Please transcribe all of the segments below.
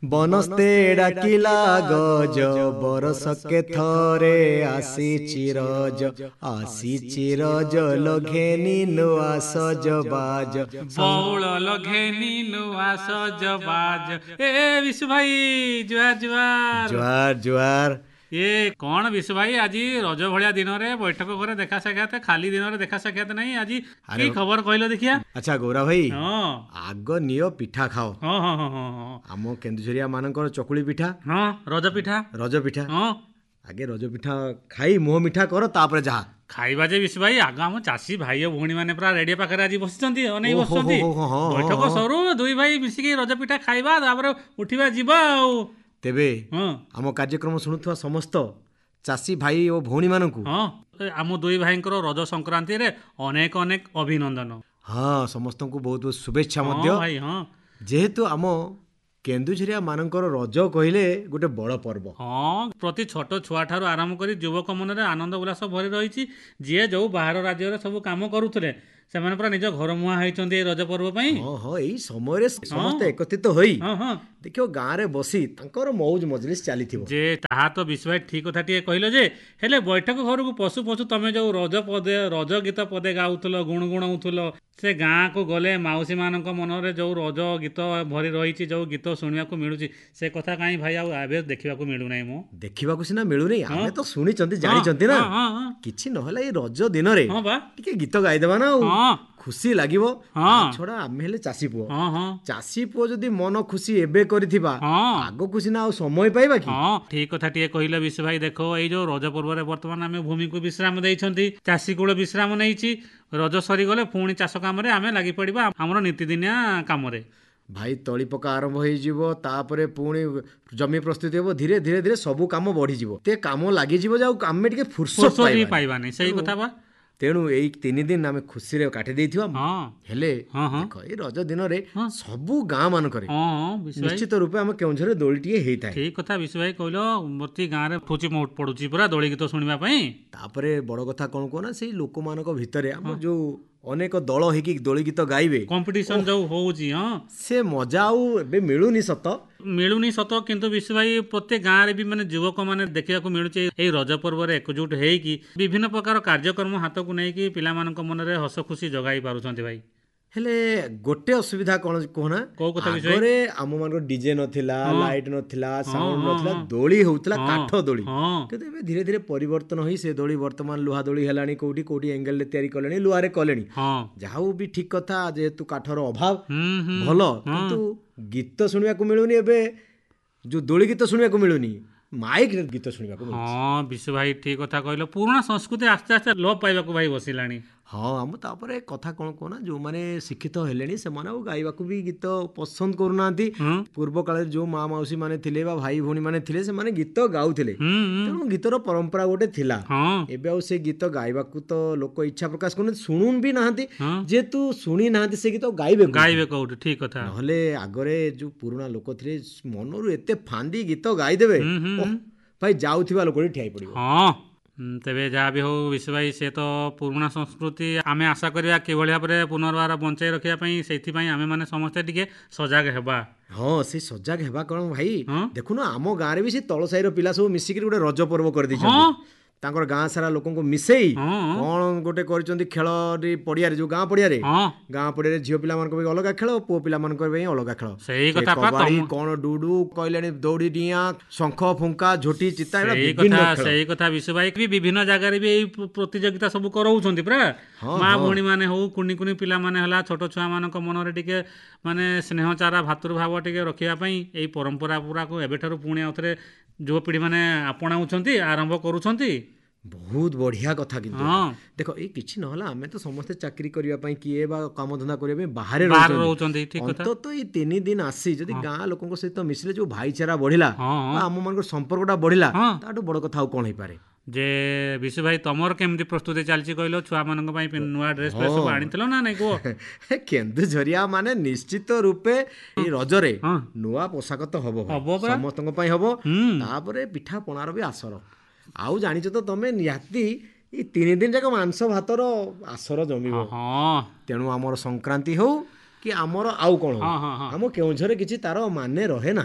বনস্তে ডাকিলা গজ বরষকে থরে আসিছি রজ আসিছি রজ লঘেনি নূয়া সজবাজ বউଳ ଲଘେନି ନୂଆ ସଜବାଜ। ଏ ବିଶୁ ଭାଇ ଜୁହାର ଜୁହାର। জোয়ার জোয়ার। ଏ କଣ ବିଶୁ ଭାଇ ଆଜି ରଜ ଭଳିଆ ଦିନରେ ବୈଠକ ଘରେ ଦେଖା ସାକ୍ଷାତ, ଖାଲି ଦିନରେ ଦେଖା ସାକ୍ଷାତ ନାହିଁ, ଆଜି କି ଖବର କହିଲ ଦେଖିଆ? আচ্ছা গৌরা ভাই ହଁ আগ নিও পিঠা খাও। ହଁ ହଁ ହଁ ହଁ ହଁ ଆମ କେନ୍ଦୁଝରିଆ ମାନଙ୍କର ଚକୁଳି ପିଠା ହଁ ରଜ ପିଠା। ରଜ ପିଠା ହଁ ଆଗେ ରଜ ପିଠା ଖାଇ ମୁହଁ ମିଠା କର ତାପରେ ଯାହା ଖାଇବା ଯେ ବିଶୁ ଭାଇ, ଆଗ ଆମ ଚାଷୀ ଭାଇ ଓ ଭଉଣୀ ମାନେ ପୁରା ରେଡିଓ ପାଖରେ ଆଜି ବସିଛନ୍ତି, ଅନେଇ ଓହୋ, ବସିଛନ୍ତି। ହୋ, ହୋ, ହଁ, ବୈଠକ ହଁ, ହଁ। ସରୁ ଦୁଇ ଭାଇ ମିଶିକି ରଜ ପିଠା ଖାଇବା, ତାପରେ ଉଠିବା ଯିବା ଆଉ। ତେବେ ହଁ ଆମ କାର୍ଯ୍ୟକ୍ରମ ଶୁଣୁଥିବା ସମସ୍ତ ଚାଷୀ ଭାଇ ଓ ଭଉଣୀମାନଙ୍କୁ ହଁ ଆମ ଦୁଇ ଭାଇଙ୍କର ରଜ ସଂକ୍ରାନ୍ତିରେ ଅନେକ ଅନେକ ଅଭିନନ୍ଦନ। ହଁ ସମସ୍ତଙ୍କୁ ବହୁତ ବହୁତ ଶୁଭେଚ୍ଛା ହଁ ମଧ୍ୟ। ଭାଇ ହଁ ଯେହେତୁ ଆମ କେନ୍ଦୁଝରିଆ ମାନଙ୍କର ରଜ କହିଲେ ଗୋଟେ ବଡ଼ ପର୍ବ। ହଁ ପ୍ରତି ଛୋଟ ଛୁଆଠାରୁ ଆରମ୍ଭ କରି ଯୁବକ ମନରେ ଆନନ୍ଦ ଉଲ୍ଲାସ ଭରି ରହିଛି। ଯିଏ ଯୋଉ ବାହାର ରାଜ୍ୟରେ ସବୁ କାମ କରୁଥିଲେ, ସେମାନେ ପୁରା ନିଜ ଘର ମୁହାଁ ହେଇଛନ୍ତି ଏଇ ରଜ ପର୍ବ ପାଇଁ। ହଁ ହଁ ଏଇ ସମୟରେ ସମସ୍ତେ ହଁ ଏକତ୍ରିତ ହୋଇ ହଁ ହଁ ଦେଖିବ ଗାଁରେ ବସି ତାଙ୍କର ମଉଜ ମଜଲିସ ଚାଲିଥିବ। ଯେ ତାହା ତ ବିଶୁ ଭାଇ ଠିକ କଥା ଟିକେ କହିଲ, ଯେ ହେଲେ ବୈଠକ ଘରକୁ ପଶୁ ପଶୁ ତମେ ଯୋଉ ରଜ ଗୀତ ପଦେ ଗାଉଥିଲ, ଗୁଣଗୁଣଉଥିଲ, ସେ ଗାଁକୁ ଗଲେ ମାଉସୀ ମାନଙ୍କ ମନରେ ଯୋଉ ରଜ ଗୀତ ଭରି ରହିଛି, ଯୋଉ ଗୀତ ଶୁଣିବାକୁ ମିଳୁଛି, ସେ କଥା କାହିଁ ଭାଇ ଆଉ ଏବେ ଦେଖିବାକୁ ମିଳୁନାହିଁ ମୁଁ। ଦେଖିବାକୁ ସିନା ମିଳୁନି, ହଁ ଆମେ ତ ଶୁଣିଛନ୍ତି ହଁ ଜାଣିଛନ୍ତି ନା। ହଁ ହଁ ହଁ କିଛି ନହେଲେ ଏଇ ରଜ ଦିନରେ ହଁ ବା ଟିକେ ଗୀତ ଗାଇଦେବା ନା, ଆଉ ହଁ ଖୁସି ଲାଗିବ। ହଁ ତା ଛଡା ଆମେ ହେଲେ ଚାଷୀ ପୁଅ। ହଁ ହଁ ଚାଷୀ ପୁଅ ଯଦି ମନ ଖୁସି ଏବେ କରିଥିବା, ହଁ ଆଗକୁ ସିନା ଆଉ ସମୟ ପାଇବା କି? ହଁ ଠିକ କଥା ଟିକେ କହିଲେ ବିଶୁ ଭାଇ। ଦେଖ ଏଇ ଯୋଉ ରଜ ପର୍ବରେ ବର୍ତ୍ତମାନ ଆମେ ଭୂମିକୁ ବିଶ୍ରାମ ଦେଇଛନ୍ତି, ଚାଷୀ କୂଳ ବିଶ୍ରାମ ନେଇଛି। ରଜ ସରିଗଲେ ପୁଣି ଚାଷ କାମରେ ଆମେ ଲାଗି ପଡିବା, ଆମର ନୀତିଦିନିଆ କାମରେ। ଭାଇ ତଳି ପକା ଆରମ୍ଭ ହେଇଯିବ, ତାପରେ ପୁଣି ଜମି ପ୍ରସ୍ତୁତି ହେବ, ଧୀରେ ଧୀରେ ଧୀରେ ସବୁ କାମ ବଢିଯିବ, ତେ କାମ ଲାଗିଯିବ ଯେ ଆଉ ଆମେ ଟିକେ ଫୁର୍ସତ ଫୁର୍ସତ ହିଁ ପାଇବାନି। ପାଇବାନି, ସେଇ କଥା ବା। ତେଣୁ ଏଇ 3 ଦିନ ଆମେ ଖୁସିରେ କାଟି ଦେଇଥିବା। ହଁ ହେଲେ ହଁ ହଁ ଦେଖ ଏଇ ରଜ ଦିନରେ ହଁ ସବୁ ଗାଁ ମାନଙ୍କରେ ହଁ ହଁ ବିଶୁ ଭାଇ ନିଶ୍ଚିତ ରୂପେ ଆମ କେଉଁଝରରେ ଦୋଳିଟିଏ ହେଇଥାଏ। ଠିକ କଥା ବିଶୁ ଭାଇ କହିଲ। ପ୍ରତି ଗାଁରେ ଫୁଚି ପଡୁଛି ପୁରା ଦୋଳି ଗୀତ ଶୁଣିବା ପାଇଁ। ତାପରେ ବଡ଼ କଥା କ'ଣ କୁହ ନା, ସେଇ ଲୋକମାନଙ୍କ ଭିତରେ ଆମର ଯୋଉ ଅନେକ ଦଳ ହେଇକି ଦୋଳି ଗୀତ ଗାଇବେ, କମ୍ପିଟିସନ ଯୋଉ ହଉଛି, ହଁ ସେ ମଜା ଆଉ ଏବେ ମିଳୁନି ସତ। ମିଳୁନି ସତ, କିନ୍ତୁ ବିଶୁ ଭାଇ ପ୍ରତ୍ୟେକ ଗାଁରେ ବି ମାନେ ଯୁବକ ମାନେ ଦେଖିବାକୁ ମିଳୁଛି ଏଇ ରଜ ପର୍ବରେ ଏକଜୁଟ ହେଇକି ବିଭିନ୍ନ ପ୍ରକାର କାର୍ଯ୍ୟକ୍ରମ ହାତକୁ ନେଇକି ପିଲାମାନଙ୍କ ମନରେ ହସ ଖୁସି ଜଗାଇ ପାରୁଛନ୍ତି ଭାଇ। ହେଲେ ଗୋଟେ ଅସୁବିଧା କ'ଣ କୁହନା, କୋଉ କଥା ବିଷୟ ଭାଇ? ଆଗରେ ଆମ ମାନଙ୍କର ଡିଜେ ନଥିଲା, ହଁ ଲାଇଟ୍ ନଥିଲା, ହଁ ସାଉଣ୍ଡ ହଁ ନଥିଲା, ହଁ ଦୋଳି ହଉଥିଲା ହଁ କାଠ ଦୋଳି। ହଁ କିନ୍ତୁ ଏବେ ଧୀରେ ଧୀରେ ପରିବର୍ତ୍ତନ ହେଇ ସେ ଦୋଳି ବର୍ତ୍ତମାନ ଲୁହା ଦୋଳି ହେଲାଣି, କୋଉଠି କୋଉଠି ଏଙ୍ଗେଲରେ ତିଆରି କଲେଣି, ଲୁହାରେ କଲେଣି। ହଁ ଯାହା ହଉ ବି ଠିକ କଥା, ଯେହେତୁ କାଠର ଅଭାବ ହୁଁ ଭଲ, ହଁ କିନ୍ତୁ ଗୀତ ଶୁଣିବାକୁ ମିଳୁନି ଏବେ। ଯୋଉ ଦୋଳି ଗୀତ ଶୁଣିବାକୁ ମିଳୁନି, ମାଇକ ଗୀତ ଶୁଣିବାକୁ ମିଳୁଛି। ହଁ ବିଶୁ ଭାଇ ଠିକ କଥା କହିଲ। ପୁରୁଣା ସଂସ୍କୃତି ଆସ୍ତେ ଆସ୍ତେ ଲୋପ ପାଇବାକୁ ଭାଇ ବସିଲାଣି। ହଁ ଆମ ତାପରେ କଥା କ'ଣ କୁହନା, ଯୋଉମାନେ ଶିକ୍ଷିତ ହେଲେଣି ସେମାନେ ଆଉ ଗାଇବାକୁ ବି ଗୀତ ପସନ୍ଦ କରୁନାହାନ୍ତି। ହୁଁ ପୂର୍ବ କାଳରେ ଯୋଉ ମା ମାଉସୀ ମାନେ ଥିଲେ ବା ଭାଇ ଭଉଣୀ ମାନେ ଥିଲେ, ସେମାନେ ଗୀତ ଗାଉଥିଲେ। ହୁଁ ହୁଁ ତେଣୁ ଗୀତର ପରମ୍ପରା ଗୋଟେ ଥିଲା। ହଁ ଏବେ ଆଉ ସେ ଗୀତ ଗାଇବାକୁ ତ ଲୋକ ଇଚ୍ଛା ପ୍ରକାଶ କରୁନାହାନ୍ତି, ଶୁଣୁ ବି ନାହାନ୍ତି। ହଁ ଯେହେତୁ ଶୁଣି ନାହାନ୍ତି ସେ ଗୀତ ଗାଇବେ କୋଉଠି? ଗାଇବେ କୋଉଠି, ଠିକ କଥା। ନହେଲେ ଆଗରେ ଯୋଉ ପୁରୁଣା ଲୋକ ଥିଲେ, ମନରୁ ଏତେ ଫାନ୍ଦି ଗୀତ ଗାଇଦେବେ, ହୁଁ ହୁଁ ଓହ ହୁଁ। ଭାଇ ଯାଉଥିବା ଲୋକଟି ଠିଆ ପଡ଼ିବ। ହଁ ତେବେ ଯାହା ବି ହଉ ବିଶୁ ଭାଇ, ସେ ତ ପୁରୁଣା ସଂସ୍କୃତି ଆମେ ଆଶା କରିବା କିଭଳି ଭାବରେ ପୁନର୍ବାର ବଞ୍ଚାଇ ରଖିବା ପାଇଁ, ସେଇଥିପାଇଁ ଆମେମାନେ ସମସ୍ତେ ଟିକେ ସଜାଗ ହେବା। ହଁ ସେ ସଜାଗ ହେବା କ'ଣ ଭାଇ, ହଁ ଦେଖୁନ ଆମ ଗାଁରେ ବି ସେ ତଳ ସାହିର ପିଲା ସବୁ ମିଶିକିରି ଗୋଟେ ରଜ ପର୍ବ କରିଦେଇଛନ୍ତି। ହଁ ତାଙ୍କର ଗାଁ ସାରା ଲୋକଙ୍କୁ ମିଶେଇ ହଁ କ'ଣ ଗୋଟେ କରିଛନ୍ତି, ଖେଳଟି ପଡ଼ିଆରେ, ଯୋଉ ଗାଁ ପଡ଼ିଆରେ, ହଁ ଗାଁ ପଡ଼ିଆରେ ଝିଅ ପିଲାମାନଙ୍କ ପାଇଁ ଅଲଗା ଖେଳ, ପୁଅ ପିଲାମାନଙ୍କ ପାଇଁ ଅଲଗା ଖେଳ। ସେଇ ସେ କଥା ପା କବାଡି କ'ଣ, ଡୁଡୁ କହିଲେଣି, ଦୌଡ଼ି ଡିଆଁ, ଶଙ୍ଖ ଫୁଙ୍କା, ଝୋଟି ଚିତା, ଏଗୁଡ଼ା ବିଭିନ୍ନ ଖେଳ। ସେଇ କଥା ବିଶୁ ଭାଇ ବି ବିଭିନ୍ନ ଜାଗାରେ ବି ଏଇ ପ୍ରତିଯୋଗିତା ସବୁ କରାଉଛନ୍ତି ପୁରା। ହଁ ମା ହଁ ଭଉଣୀ ମାନେ ହଉ, କୁନି କୁନି ପିଲାମାନେ ହେଲା, ଛୋଟ ଛୁଆ ମାନଙ୍କ ମନରେ ଟିକେ ମାନେ ସ୍ନେହ ଚାରା ଭାତୃଭାବ ଟିକେ ରଖିବା ପାଇଁ ଏଇ ପରମ୍ପରା ପୁରାକୁ ଏବେଠାରୁ ପୁଣି ଆଉଥରେ ଯୁବପିଢ଼ି ମାନେ ଆପଣାଉଛନ୍ତି, ଆରମ୍ଭ କରୁଛନ୍ତି। ବହୁତ ବଢିଆ କଥା। କିନ୍ତୁ ହଁ ଦେଖ ଏଇ କିଛି ନହେଲା, ଆମେ ତ ସମସ୍ତେ ଚାକିରି କରିବା ପାଇଁ, କିଏ ବା କାମଧନ୍ଦା କରିବା ପାଇଁ ବାହାରେ ବାହାରେ ରହୁଛନ୍ତି। ରହୁଛନ୍ତି, ଠିକ କଥା। ଅନ୍ତତଃ ଏଇ 3 ଦିନ ଆସି ଯଦି ହଁ ଗାଁ ଲୋକଙ୍କ ସହିତ ମିଶିଲେ ଯୋଉ ଭାଇଚାରା ବଢିଲା, ହଁ ବା ହଁ ଆମ ମାନଙ୍କର ସମ୍ପର୍କଟା ବଢିଲା, ହଁ ତାଠୁ ବଡ କଥା ଆଉ କ'ଣ ହେଇପାରେ? ଯେ ବିଶୁ ଭାଇ, ତମର କେମିତି ପ୍ରସ୍ତୁତି ଚାଲିଛି କହିଲ? ଛୁଆମାନଙ୍କ ପାଇଁ ନୂଆ ଡ୍ରେସ ଫ୍ରେସ ସବୁ ଆଣିଥିଲ ନା ନାଇଁ କୁହ? କେନ୍ଦୁଝରିଆ ମାନେ ନିଶ୍ଚିତ ରୂପେ ଏଇ ରଜରେ ହଁ ନୂଆ ପୋଷାକ ତ ହବ ଭାଇ, ହବ ପରା। ସମସ୍ତଙ୍କ ପାଇଁ ହବ। ହୁଁ ତାପରେ ପିଠା ପଣାର ବି ଆସର। ଆଉ ଜାଣିଛ ତ ତମେ, ନିହାତି ଏଇ 3 ଦିନ ଯାକ ମାଂସ ଭାତର ଆସର ଜମିବ। ହଁ ହଁ ତେଣୁ ଆମର ସଂକ୍ରାନ୍ତି ହଉ କି ଆମର ଆଉ କ'ଣ ହଉ, ହଁ ହଁ ହଁ ଆମ କେଉଁଝରେ କିଛି ତାର ମାନେ ରହେ ନାହିଁ।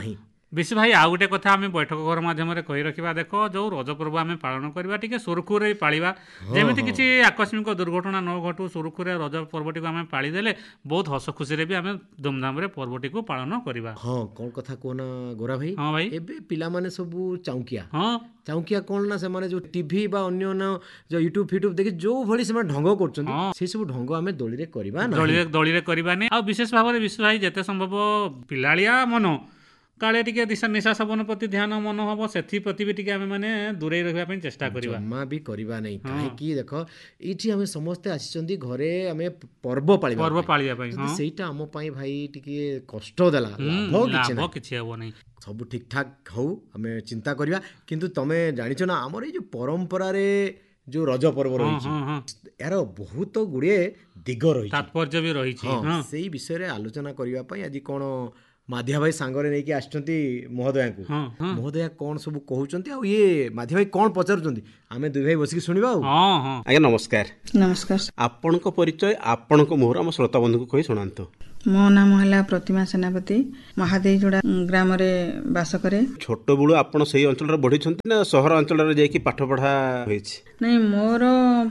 ବିଶୁ ଭାଇ ଆଉ ଗୋଟେ କଥା ଆମେ ବୈଠକ ଘର ମାଧ୍ୟମରେ କହି ରଖିବା, ଦେଖ ଯୋଉ ରଜ ପର୍ବ ଆମେ ପାଳନ କରିବା ଟିକେ ସୁରୁଖୁରୁରେ ପାଳିବା, ଯେମିତି କିଛି ଆକସ୍ମିକ ଦୁର୍ଘଟଣା ନ ଘଟୁ, ସୁରୁଖୁରୁରେ ରଜ ପର୍ବଟିକୁ ଆମେ ପାଳିଦେଲେ ବହୁତ ହସ ଖୁସିରେ ବି ଆମେ ଧୁମଧାମରେ ପର୍ବଟିକୁ ପାଳନ କରିବା। ହଁ କ'ଣ କଥା କୁହନା ଗୋରା ଭାଇ, ହଁ ଭାଇ, ଏବେ ପିଲାମାନେ ସବୁ ଚାଉଁକିଆ ହଁ ଚାଉଁକିଆ କ'ଣ ନା ସେମାନେ ଯୋଉ ଟିଭି ବା ଅନ୍ୟ ଯୋଉ ୟୁଟ୍ୟୁବ ଫ୍ୟୁଟ୍ୟୁବ ଦେଖି ଯୋଉ ଭଳି ସେମାନେ ଢଙ୍ଗ କରୁଛନ୍ତି, ସେ ସବୁ ଢଙ୍ଗ ଆମେ ଦୋଳିରେ କରିବା ନାହିଁ। ଦୋଳିରେ କରିବାନି। ଆଉ ବିଶେଷ ଭାବରେ ବିଶୁ ଭାଇ ଯେତେ ସମ୍ଭବ ପିଲାଳିଆ ମନ କାଳେ ଟିକେ ନିଶା ସେବନ ପ୍ରତି ଧ୍ୟାନ ମନ ହବ, ସେଥିପ୍ରତି ବି ଟିକେ ଆମେ ମାନେ ଦୂରେଇ ରହିବା ପାଇଁ ଚେଷ୍ଟା କରିବା, ଜମା ବି କରିବା ନାହିଁ। କାହିଁକି ଦେଖ ଏଇଠି ଆମେ ସମସ୍ତେ ଆସିଛନ୍ତି ଘରେ ଆମେ ପର୍ବ ପାଳିବା ପାଇଁ, ଯଦି ସେଇଟା ଆମ ପାଇଁ ଭାଇ ଟିକେ କଷ୍ଟ ଦେଲା, ଲାଭ କିଛି ହବ ନାହିଁ। ସବୁ ଠିକ ଠାକ ହଉ ଆମେ ଚିନ୍ତା କରିବା। କିନ୍ତୁ ତମେ ଜାଣିଛ ନା ଆମର ଏଇ ଯୋଉ ପରମ୍ପରାରେ ଯୋଉ ରଜ ପର୍ବ ରହିଛି, ଏହାର ବହୁତ ଗୁଡ଼ିଏ ଦିଗ ରହିଛି, ତାତ୍ପର୍ଯ୍ୟ ବି ରହିଛି। ସେଇ ବିଷୟରେ ଆଲୋଚନା କରିବା ପାଇଁ ଆଜି କ'ଣ ମାଧିଆ ଭାଇ ସାଙ୍ଗରେ ନେଇକି ଆସିଛନ୍ତି ମହୋଦୟାଙ୍କୁ। ମହୋଦୟା କ'ଣ ସବୁ କହୁଛନ୍ତି ଆଉ ଇଏ ମାଧିଆ ଭାଇ କ'ଣ ପଚାରୁଛନ୍ତି, ଆମେ ଦୁଇ ଭାଇ ବସିକି ଶୁଣିବା। ଆଉ ଆଜ୍ଞା ନମସ୍କାର। ନମସ୍କାର। ଆପଣଙ୍କ ପରିଚୟ ଆପଣଙ୍କ ମୁହଁରୁ ଆମ ଶ୍ରୋତା ବନ୍ଧୁଙ୍କୁ କହି ଶୁଣାନ୍ତୁ। ମୋ ନାମ ହେଲା ପ୍ରତିମା ସେନାପତି, ମହାଦେଇଯୋଡ଼ା ଗ୍ରାମରେ ବାସ କରେ। ଛୋଟବେଳୁ ଆପଣ ସେଇ ଅଞ୍ଚଳରେ ବଢିଛନ୍ତି ନା ସହର ଅଞ୍ଚଳରେ ଯାଇକି ପାଠ ପଢା ହୋଇଛି? ନାଇଁ, ମୋର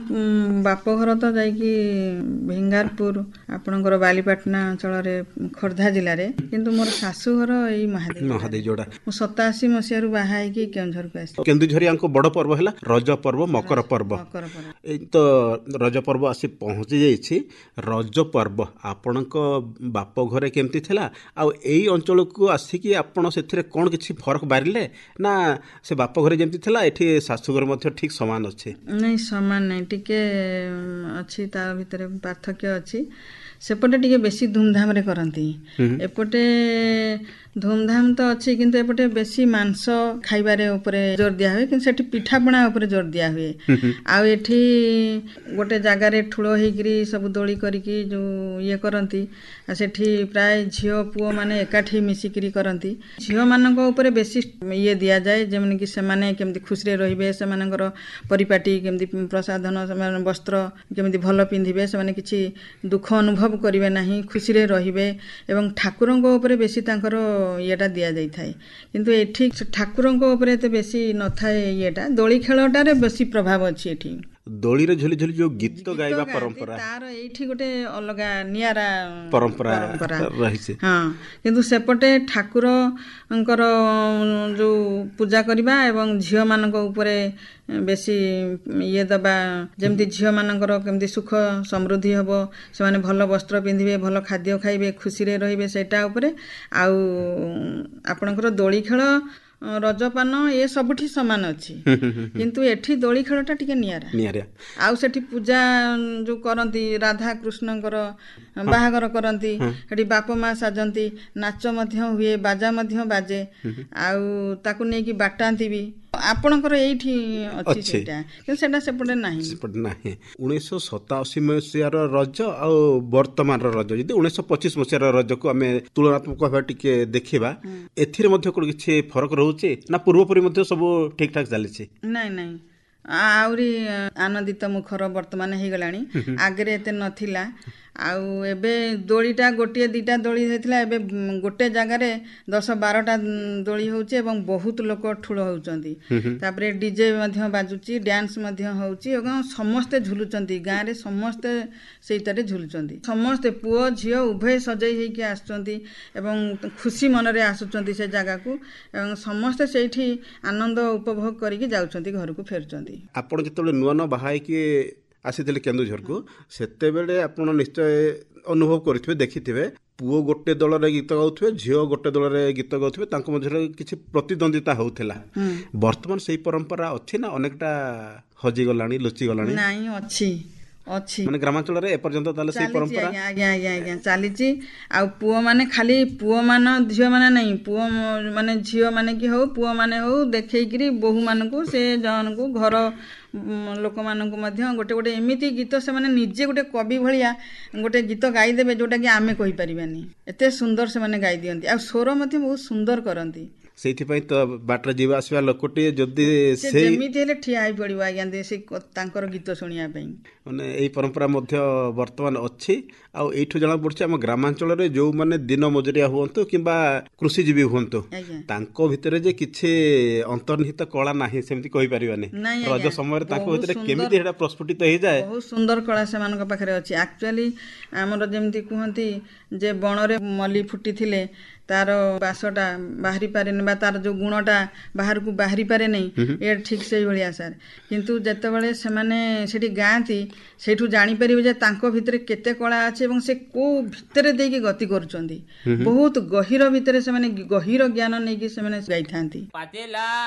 ବାପଘର ତ ଯାଇକି ଭିଙ୍ଗାରପୁର, ଆପଣଙ୍କର ବାଲିପାଟଣା ଅଞ୍ଚଳରେ, ଖୋର୍ଦ୍ଧା ଜିଲ୍ଲାରେ, କିନ୍ତୁ ମୋର ଶାଶୁଘର ଏଇ ମହାଦେଇଯୋଡ଼ା। ମୁଁ 87 ମସିହାରୁ ବାହା ହେଇକି କେଉଁଝରକୁ ଆସିଛି। କେନ୍ଦୁଝରିଆଙ୍କ ବଡ ପର୍ବ ହେଲା ରଜ ପର୍ବ, ମକର ପର୍ବ। ଏଇ ତ ରଜ ପର୍ବ ଆସି ପହଞ୍ଚି ଯାଇଛି। ରଜ ପର୍ବ ଆପଣଙ୍କ ବାପ ଘରେ କେମିତି ଥିଲା, ଆଉ ଏଇ ଅଞ୍ଚଳକୁ ଆସିକି ଆପଣ ସେଥିରେ କ'ଣ କିଛି ଫରକ ବାହାରିଲେ, ନା ସେ ବାପ ଘରେ ଯେମିତି ଥିଲା ଏଠି ଶାଶୁଘର ମଧ୍ୟ ଠିକ ସମାନ ଅଛି? ନାଇଁ, ସମାନ ନାହିଁ, ଟିକେ ଅଛି, ତା ଭିତରେ ପାର୍ଥକ୍ୟ ଅଛି। ସେପଟେ ଟିକେ ବେଶୀ ଧୁମଧାମରେ କରନ୍ତି, ଏପଟେ ଧୁମଧାମ ତ ଅଛି କିନ୍ତୁ ଏପଟେ ବେଶୀ ମାଂସ ଖାଇବାରେ ଉପରେ ଜୋର ଦିଆ ହୁଏ, କିନ୍ତୁ ସେଠି ପିଠାପଣା ଉପରେ ଜୋର ଦିଆ ହୁଏ। ଆଉ ଏଠି ଗୋଟେ ଜାଗାରେ ଠୁଳ ହେଇକିରି ସବୁ ଦୋଳି କରିକି ଯୋଉ ଇଏ କରନ୍ତି, ଆଉ ସେଠି ପ୍ରାୟ ଝିଅ ପୁଅ ମାନେ ଏକାଠି ମିଶିକିରି କରନ୍ତି। ଝିଅମାନଙ୍କ ଉପରେ ବେଶୀ ଇଏ ଦିଆଯାଏ, ଯେମିତିକି ସେମାନେ କେମିତି ଖୁସିରେ ରହିବେ, ସେମାନଙ୍କର ପରିପାଟି କେମିତି ପ୍ରସାଧନ, ସେମାନେ ବସ୍ତ୍ର କେମିତି ଭଲ ପିନ୍ଧିବେ, ସେମାନେ କିଛି ଦୁଃଖ ଅନୁଭବ କରିବେ ନାହିଁ, ଖୁସିରେ ରହିବେ, ଏବଂ ଠାକୁରଙ୍କ ଉପରେ ବେଶୀ ତାଙ୍କର ଇଏଟା ଦିଆଯାଇଥାଏ। କିନ୍ତୁ ଏଠି ଠାକୁରଙ୍କ ଉପରେ ଏତେ ବେଶୀ ନଥାଏ ଇଏଟା, ଦୋଳି ଖେଳଟାରେ ବେଶୀ ପ୍ରଭାବ ଅଛି ଏଠି। ଦୋଳିରେ ଝୁଲି ଝୁଲି ଯୋଉ ଗୀତ ଗାଇବା ପରମ୍ପରା, ତାର ଏଇଠି ଗୋଟେ ଅଲଗା ନିଆରା ପରମ୍ପରା ରହିଛି। ହଁ, କିନ୍ତୁ ସେପଟେ ଠାକୁରଙ୍କର ଯୋଉ ପୂଜା କରିବା ଏବଂ ଝିଅମାନଙ୍କ ଉପରେ ବେଶୀ ଇଏ ଦେବା, ଯେମିତି ଝିଅମାନଙ୍କର କେମିତି ସୁଖ ସମୃଦ୍ଧି ହେବ, ସେମାନେ ଭଲ ବସ୍ତ୍ର ପିନ୍ଧିବେ, ଭଲ ଖାଦ୍ୟ ଖାଇବେ, ଖୁସିରେ ରହିବେ, ସେଇଟା ଉପରେ। ଆଉ ଆପଣଙ୍କର ଦୋଳି ଖେଳ, ରଜପାନ, ଏ ସବୁଠି ସମାନ ଅଛି, କିନ୍ତୁ ଏଠି ଦୋଳି ଖେଳଟା ଟିକେ ନିଆରା। ଆଉ ସେଠି ପୂଜା ଯୋଉ କରନ୍ତି, ରାଧା କୃଷ୍ଣଙ୍କର ବାହାଘର କରନ୍ତି, ସେଠି ବାପ ମା ସାଜନ୍ତି, ନାଚ ମଧ୍ୟ ହୁଏ, ବାଜା ମଧ୍ୟ ବାଜେ, ଆଉ ତାକୁ ନେଇକି ବାଟାନ୍ତି ବି। ଆପଣଙ୍କର ଏଇଠି ଅଛି ସେଇଟା, କିନ୍ତୁ ସେଟା ସେପଟେ ନାହିଁ। 1987 ମସିହାର ରଜ ଆଉ ବର୍ତ୍ତମାନର ରଜ, ଯଦି 1925 ମସିହାର ରଜକୁ ଆମେ ତୁଳନାତ୍ମକ ଭାବେ ଟିକେ ଦେଖିବା, ଏଥିରେ ମଧ୍ୟ କ'ଣ କିଛି ଫରକ ରହୁଛି ନା ପୂର୍ବପରି ମଧ୍ୟ ସବୁ ଠିକ ଠାକ ଚାଲିଛି? ନାଇଁ, ଆହୁରି ଆନନ୍ଦିତ ମୁଖର ବର୍ତ୍ତମାନ ହେଇଗଲାଣି, ଆଗରେ ଏତେ ନଥିଲା। ଆଉ ଏବେ ଦୋଳିଟା ଗୋଟିଏ ଦିଟା ଦୋଳି ହେଇଥିଲା, ଏବେ ଗୋଟେ ଜାଗାରେ 10-12ଟା ଦୋଳି ହେଉଛି ଏବଂ ବହୁତ ଲୋକ ଠୁଳ ହେଉଛନ୍ତି। ତାପରେ ଡିଜେ ମଧ୍ୟ ବାଜୁଛି, ଡ୍ୟାନ୍ସ ମଧ୍ୟ ହେଉଛି ଏବଂ ସମସ୍ତେ ଝୁଲୁଛନ୍ତି, ଗାଁରେ ସମସ୍ତେ ସେଇଟାରେ ଝୁଲୁଛନ୍ତି। ସମସ୍ତେ ପୁଅ ଝିଅ ଉଭୟ ସଜେଇ ହେଇକି ଆସୁଛନ୍ତି ଏବଂ ଖୁସି ମନରେ ଆସୁଛନ୍ତି ସେ ଜାଗାକୁ, ଏବଂ ସମସ୍ତେ ସେଇଠି ଆନନ୍ଦ ଉପଭୋଗ କରିକି ଯାଉଛନ୍ତି, ଘରକୁ ଫେରୁଛନ୍ତି। ଆପଣ ଯେତେବେଳେ ନୂଆ ନୂଆ ବାହା ହେଇକି ଆସିଥିଲେ କେନ୍ଦୁଝରକୁ, ସେତେବେଳେ ଆପଣ ନିଶ୍ଚୟ ଅନୁଭବ କରିଥିବେ, ଦେଖିଥିବେ, ପୁଅ ଗୋଟେ ଦଳରେ ଗୀତ ଗାଉଥିବେ, ଝିଅ ଗୋଟେ ଦଳରେ ଗୀତ ଗାଉଥିବେ, ତାଙ୍କ ମଧ୍ୟରେ କିଛି ପ୍ରତିଦ୍ୱନ୍ଦିତା ହଉଥିଲା। ବର୍ତ୍ତମାନ ସେଇ ପରମ୍ପରା ଅଛି ନା ଅନେକଟା ହଜିଗଲାଣି, ଲୁଚିଗଲାଣି? ନାଇଁ, ଅଛି। ମାନେ ଗ୍ରାମାଞ୍ଚଳରେ ଏପର୍ଯ୍ୟନ୍ତ ତାହେଲେ ସେଇ ପରମ୍ପରା? ଆଜ୍ଞା ଚାଲିଛି। ଆଉ ପୁଅମାନେ, ଖାଲି ପୁଅମାନେ ଝିଅମାନେ ନାହିଁ, ପୁଅ ମାନେ ଝିଅ ମାନେ କି ହଉ, ପୁଅମାନେ ହଉ, ଦେଖେଇକିରି ବୋହୂମାନଙ୍କୁ, ସେ ଜଣଙ୍କୁ ଘର ଲୋକମାନଙ୍କୁ ମଧ୍ୟ ଗୋଟେ ଗୋଟେ ଏମିତି ଗୀତ ସେମାନେ ନିଜେ ଗୋଟେ କବି ଭଳିଆ ଗୋଟେ ଗୀତ ଗାଇଦେବେ ଯୋଉଟାକି ଆମେ କହିପାରିବାନି, ଏତେ ସୁନ୍ଦର ସେମାନେ ଗାଇ ଦିଅନ୍ତି, ଆଉ ସ୍ୱର ମଧ୍ୟ ବହୁତ ସୁନ୍ଦର କରନ୍ତି। ସେଇଥିପାଇଁ ତ ବାଟରେ ଯିବା ଆସିବା ଲୋକଟିଏ ଯଦି ସେ ଯେମିତି ହେଲେ ଠିଆ ହେଇ ପଡିବ ଆଜ୍ଞା ସେ ତାଙ୍କର ଗୀତ ଶୁଣିବା ପାଇଁ। ମାନେ ଏଇ ପରମ୍ପରା ମଧ୍ୟ ବର୍ତ୍ତମାନ ଅଛି। ଆଉ ଏଇଠୁ ଜଣାପଡ଼ୁଛି ଆମ ଗ୍ରାମାଞ୍ଚଳରେ ଯୋଉମାନେ ଦିନ ମଜୁରିଆ ହୁଅନ୍ତୁ କିମ୍ବା କୃଷିଜୀବୀ ହୁଅନ୍ତୁ ତାଙ୍କ ଭିତରେ ଯେ କିଛି ଅନ୍ତର୍ନିହିତ କଳା ନାହିଁ ସେମିତି କହିପାରିବାନି। ରଜ ସମୟରେ ତାଙ୍କ ଭିତରେ କେମିତି ଏଇଟା ପ୍ରସ୍ଫୁଟିତ ହେଇଯାଏ, ବହୁତ ସୁନ୍ଦର କଳା ସେମାନଙ୍କ ପାଖରେ ଅଛି। ଆକ୍ଚୁଆଲି ଆମର ଯେମିତି କୁହନ୍ତି ଯେ ବଣରେ ମଲ୍ଲି ଫୁଟିଥିଲେ ତାର ବାସଟା ବାହାରି ପାରେନି ବା ତାର ଯୋଉ ଗୁଣଟା ବାହାରକୁ ବାହାରି ପାରେ ନାହିଁ, ଏ ଠିକ୍ ସେଇଭଳିଆ ସାର୍। କିନ୍ତୁ ଯେତେବେଳେ ସେମାନେ ସେଠି ଗାଆନ୍ତି ସେଇଠୁ ଜାଣିପାରିବେ ଯେ ତାଙ୍କ ଭିତରେ କେତେ କଳା ଅଛି ଏବଂ ସେ କୋଉ ଭିତରେ ଦେଇକି ଗତି କରୁଛନ୍ତି। ବହୁତ ଗହୀର ଭିତରେ ସେମାନେ ଗହୀର ଜ୍ଞାନ ନେଇକି ସେମାନେ ଗାଇଥାନ୍ତି।